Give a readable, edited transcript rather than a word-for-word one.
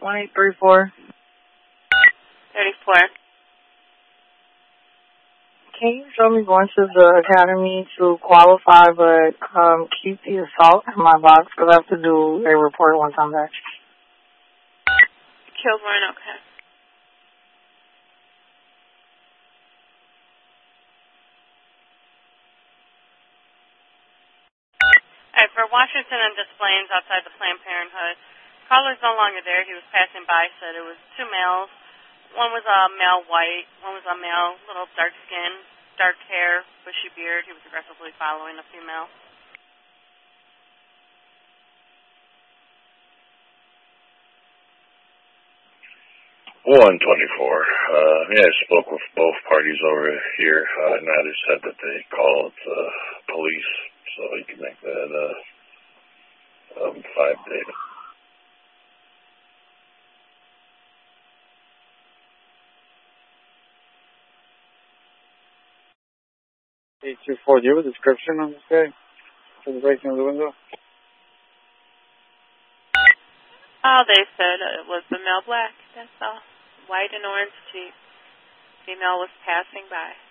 1834. 34. Can you show me going to the academy to qualify, but keep the assault in my box because I have to do a report once I'm back. Kilburn, okay. Alright, for Washington and Des Plaines outside the Planned Parenthood, caller's no longer there. He was passing by, said it was two males. One was a male white, one was a male, little dark skin, dark hair, bushy beard. He was aggressively following a female. One 24. I spoke with both parties over here, and I just said that they called police so you can make that 5 data. Do you have a description on this guy for the breaking of the window? Oh, they said it was the male black, that's all. White and orange Jeep. Female was passing by.